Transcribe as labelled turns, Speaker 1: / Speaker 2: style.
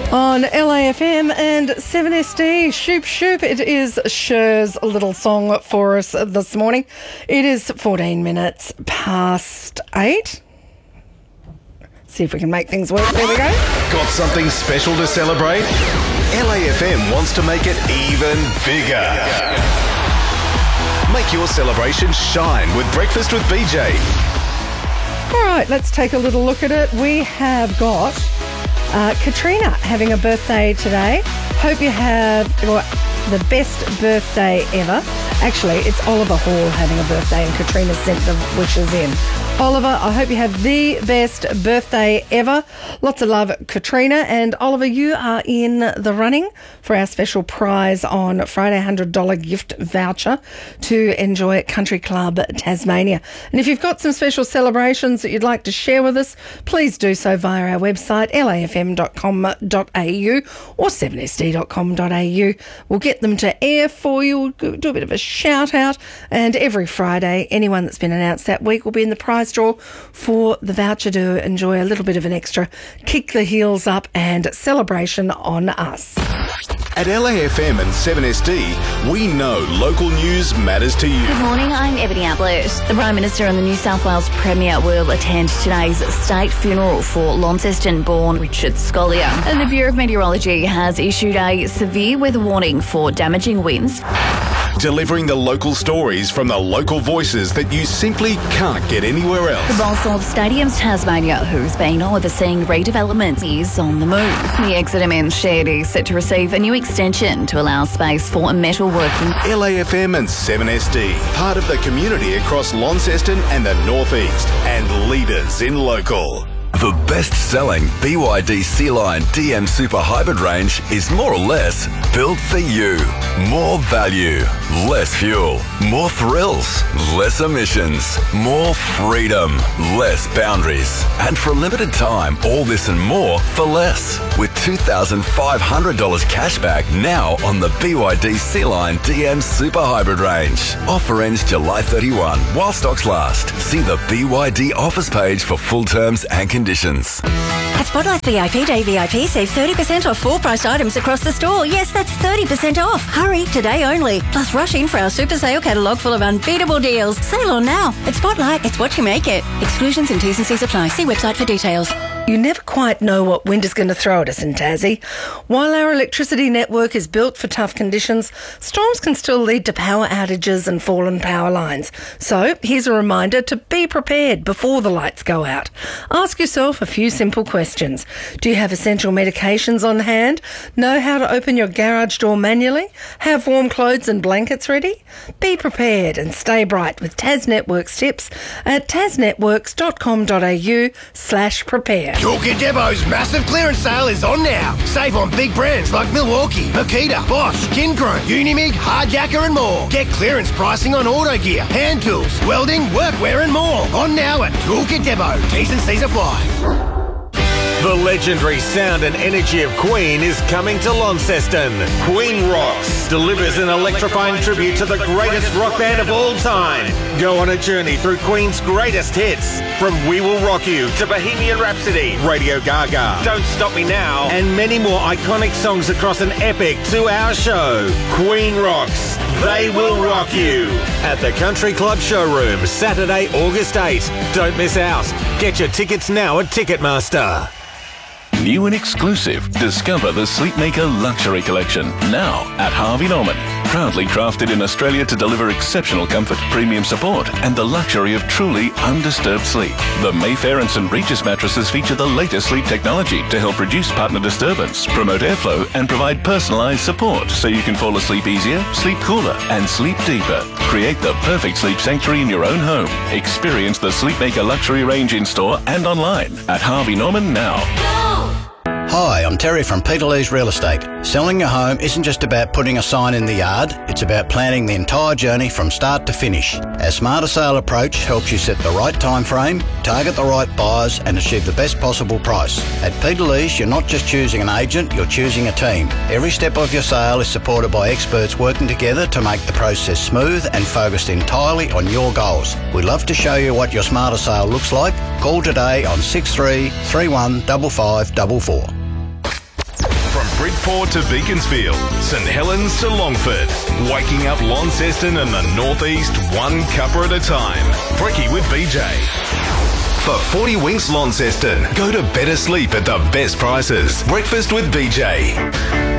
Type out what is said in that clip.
Speaker 1: On LAFM and 7SD, Shoop Shoop. It is Cher's little song for us this morning. It is 14 minutes past 8. See if we can make things work. There we go.
Speaker 2: Got something special to celebrate? LAFM wants to make it even bigger. Make your celebration shine with Breakfast with BJ.
Speaker 1: All right, let's take a little look at it. We have got Katrina having a birthday today. Hope you have the best birthday ever. Actually, it's Oliver Hall having a birthday and Katrina sent the wishes in. Oliver, I hope you have the best birthday ever. Lots of love, Katrina. And Oliver, you are in the running for our special prize on Friday, $100 gift voucher to enjoy at Country Club Tasmania. And if you've got some special celebrations that you'd like to share with us, please do so via our website, lafm.com.au or 7sd.com.au. We'll get them to air for you. We'll do a bit of a shout out. And every Friday, anyone that's been announced that week will be in the prize draw for the voucher to enjoy a little bit of an extra kick the heels up and celebration on us.
Speaker 2: At LAFM and 7SD, we know local news matters to you.
Speaker 3: Good morning, I'm Ebony Ablett. The Prime Minister and the New South Wales Premier will attend today's state funeral for Launceston-born Richard Scolyer. And the Bureau of Meteorology has issued a severe weather warning for damaging winds.
Speaker 2: Delivering the local stories from the local voices that you simply can't get anywhere else.
Speaker 3: The boss of Stadiums Tasmania, who's been overseeing redevelopment, is on the move. The Exeter Men's Shed is set to receive a new extension to allow space for metalworking.
Speaker 2: LAFM and 7SD, part of the community across Launceston and the Northeast, and leaders in local.
Speaker 4: The best-selling BYD Sea-Line DM Super Hybrid range is more or less built for you. More value, less fuel, more thrills, less emissions, more freedom, less boundaries. And for a limited time, all this and more for less. With $2,500 cash back now on the BYD Sea-Line DM Super Hybrid range. Offer ends July 31 while stocks last. See the BYD offers page for full terms and conditions.
Speaker 5: At Spotlight VIP Day VIP, save 30% off full price items across the store. Yes, that's 30% off. Hurry, today only. Plus rush in for our super sale catalogue full of unbeatable deals. Sale on now. At Spotlight, it's what you make it. Exclusions and T's and C's apply. See website for details.
Speaker 1: You never quite know what wind is going to throw at us in Tassie. While our electricity network is built for tough conditions, storms can still lead to power outages and fallen power lines. So here's a reminder to be prepared before the lights go out. Ask yourself a few simple questions. Do you have essential medications on hand? Know how to open your garage door manually? Have warm clothes and blankets ready? Be prepared and stay bright with Tas Networks tips at tasnetworks.com.au/prepare.
Speaker 6: Toolkit Depot's massive clearance sale is on now. Save on big brands like Milwaukee, Makita, Bosch, Kincrone, Unimig, Hardjacker and more. Get clearance pricing on auto gear, hand tools, welding, workwear and more. On now at Toolkit Depot. T's and C's apply.
Speaker 7: The legendary sound and energy of Queen is coming to Launceston. Queen Rocks delivers an electrifying tribute to the greatest rock band of all time. Go on a journey through Queen's greatest hits, from We Will Rock You to Bohemian Rhapsody, Radio Gaga, Don't Stop Me Now, and many more iconic songs across an epic 2-hour show. Queen Rocks, They Will Rock You. At the Country Club Showroom, Saturday, August 8. Don't miss out. Get your tickets now at Ticketmaster.
Speaker 4: New and exclusive, discover the Sleepmaker Luxury Collection, now at Harvey Norman. Proudly crafted in Australia to deliver exceptional comfort, premium support, and the luxury of truly undisturbed sleep. The Mayfair and St. Regis mattresses feature the latest sleep technology to help reduce partner disturbance, promote airflow, and provide personalised support so you can fall asleep easier, sleep cooler, and sleep deeper. Create the perfect sleep sanctuary in your own home. Experience the Sleepmaker Luxury range in-store and online at Harvey Norman now.
Speaker 8: Hi, I'm Terry from Peter Lee's Real Estate. Selling your home isn't just about putting a sign in the yard, it's about planning the entire journey from start to finish. Our Smarter Sale approach helps you set the right time frame, target the right buyers and achieve the best possible price. At Peter Lee's, you're not just choosing an agent, you're choosing a team. Every step of your sale is supported by experts working together to make the process smooth and focused entirely on your goals. We'd love to show you what your Smarter Sale looks like. Call today on 63 31 55 44.
Speaker 2: Bridport to Beaconsfield, St Helens to Longford. Waking up Launceston and the northeast one cuppa at a time. Brekkie with BJ. For 40 Winks Launceston, go to better sleep at the best prices. Breakfast with BJ.